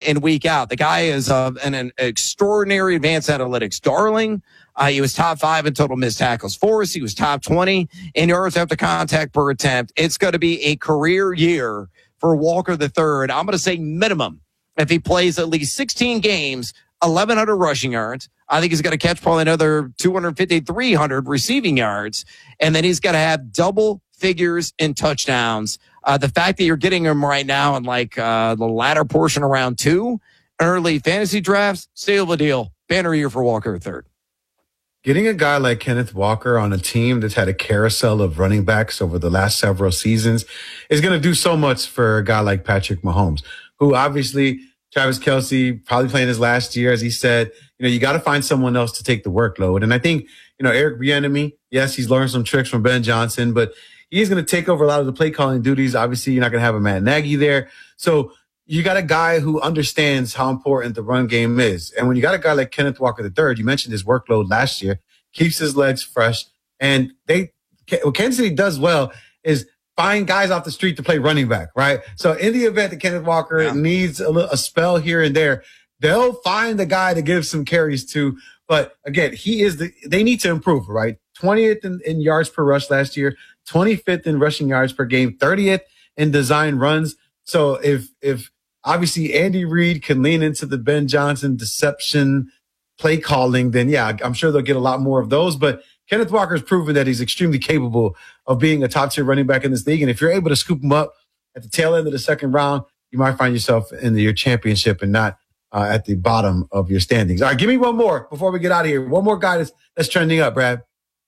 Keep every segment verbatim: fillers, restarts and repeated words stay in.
in, week out. The guy is uh, an, an extraordinary advanced analytics darling. Uh, he was top five in total missed tackles force. He was top twenty in yards after contact per attempt. It's going to be a career year for Walker the third. I'm going to say minimum, if he plays at least sixteen games, eleven hundred rushing yards. I think he's going to catch probably another two fifty, three hundred receiving yards. And then he's going to have double figures in touchdowns. Uh, the fact that you're getting him right now in like uh, the latter portion of round two, early fantasy drafts, steal the deal. Banner year for Walker the third. Getting a guy like Kenneth Walker on a team that's had a carousel of running backs over the last several seasons is going to do so much for a guy like Patrick Mahomes, who obviously Travis Kelce probably playing his last year, as he said. You know, you got to find someone else to take the workload. And I think, you know, Eric Bieniemy, yes, he's learned some tricks from Ben Johnson, but he's going to take over a lot of the play calling duties. Obviously, you're not going to have a Matt Nagy there. So you got a guy who understands how important the run game is. And when you got a guy like Kenneth Walker the third, you mentioned his workload last year, keeps his legs fresh. And they, what Kansas City does well is find guys off the street to play running back, right? So in the event that Kenneth Walker yeah. needs a, little, a spell here and there, they'll find the guy to give some carries to. But again, he is the, they need to improve, right? twentieth in, in yards per rush last year, twenty-fifth in rushing yards per game, thirtieth in design runs. So if, if obviously Andy Reid can lean into the Ben Johnson deception play calling, then yeah, I'm sure they'll get a lot more of those. But Kenneth Walker has proven that he's extremely capable of being a top tier running back in this league. And if you're able to scoop him up at the tail end of the second round, you might find yourself in the, your championship and not uh, at the bottom of your standings. All right, give me one more before we get out of here. One more guy that's, that's trending up, Brad.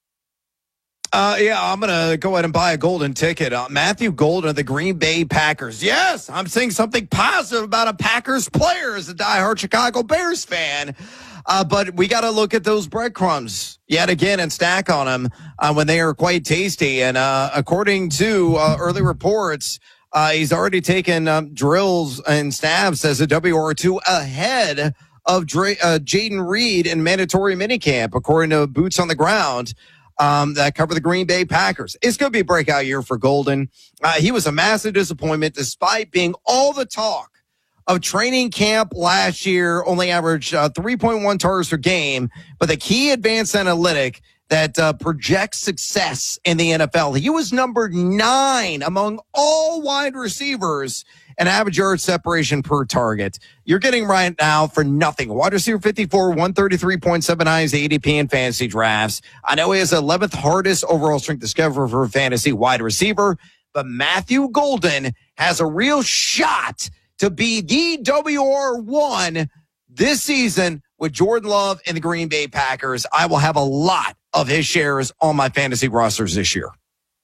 Uh, yeah, I'm going to go ahead and buy a golden ticket. Uh, Matthew Golden of the Green Bay Packers. Yes, I'm saying something positive about a Packers player as a diehard Chicago Bears fan. Uh, but we got to look at those breadcrumbs yet again and stack on them uh, when they are quite tasty. And uh, according to uh, early reports, uh, he's already taken um, drills and stabs as a W R two ahead of Dre, uh, Jaden Reed in mandatory minicamp, according to Boots on the Ground. Um, that cover the Green Bay Packers. It's going to be a breakout year for Golden. Uh, he was a massive disappointment despite being all the talk of training camp last year, only averaged uh, three point one targets per game. But the key advanced analytic that uh, projects success in the N F L, he was number nine among all wide receivers and average yard separation per target. You're getting right now for nothing. Wide receiver fifty-four, one thirty-three point seven nine is the A D P in fantasy drafts. I know he has the eleventh hardest overall strength discovery for fantasy wide receiver, but Matthew Golden has a real shot to be the W R one this season with Jordan Love and the Green Bay Packers. I will have a lot of his shares on my fantasy rosters this year.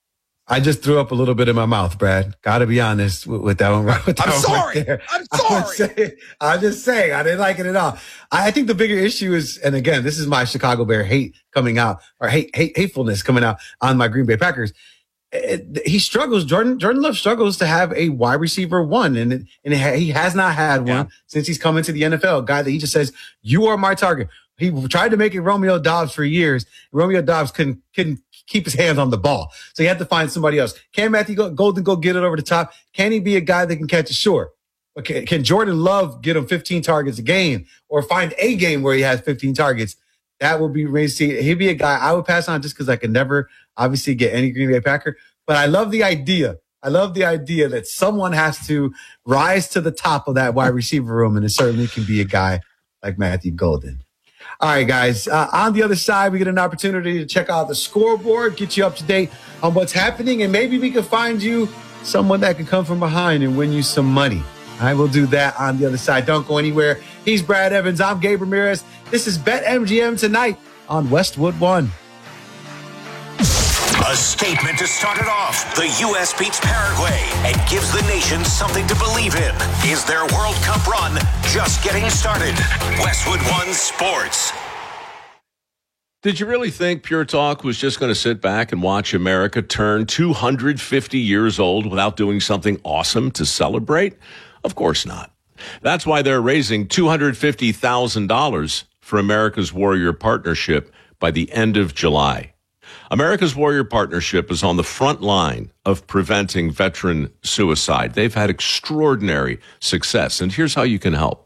I just threw up a little bit in my mouth, Brad. Got to be honest with, with that one. With that I'm one sorry. Right I'm sorry. Say, I'm just saying, I didn't like it at all. I think the bigger issue is, and again, this is my Chicago Bear hate coming out, or hate, hate hatefulness coming out on my Green Bay Packers. It, he struggles. Jordan Jordan Love struggles to have a wide receiver one, and it, and it, he has not had one yeah. since he's come into the N F L. A guy that he just says, "You are my target." He tried to make it Romeo Doubs for years. Romeo Doubs couldn't couldn't keep his hands on the ball, so he had to find somebody else. Can Matthew Golden go get it over the top? Can he be a guy that can catch it short? Okay, can Jordan Love get him fifteen targets a game, or find a game where he has fifteen targets? That would be crazy. He'd be a guy I would pass on just because I could never obviously get any Green Bay Packer. But I love the idea. I love the idea that someone has to rise to the top of that wide receiver room, and it certainly can be a guy like Matthew Golden. All right, guys. Uh, on the other side, we get an opportunity to check out the scoreboard, get you up to date on what's happening, and maybe we can find you someone that can come from behind and win you some money. I will do that on the other side. Don't go anywhere. He's Brad Evans. I'm Gabe Ramirez. This is BetMGM tonight on Westwood One. A statement to start it off. The U S beats Paraguay and gives the nation something to believe in. Is their World Cup run just getting started? Westwood One Sports. Did you really think Pure Talk was just going to sit back and watch America turn two hundred fifty years old without doing something awesome to celebrate? Of course not. That's why they're raising two hundred fifty thousand dollars for America's Warrior Partnership by the end of July. America's Warrior Partnership is on the front line of preventing veteran suicide. They've had extraordinary success, and here's how you can help.